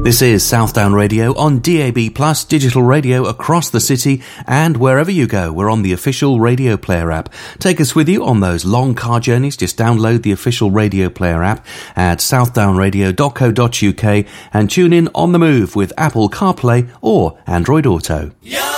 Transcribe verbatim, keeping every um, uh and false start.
This is Southdown Radio on D A B Plus, digital radio across the city, and wherever you go, we're on the official Radio Player app. Take us with you on those long car journeys. Just download the official Radio Player app at southdown radio dot co dot uk and tune in on the move with Apple CarPlay or Android Auto. Yeah!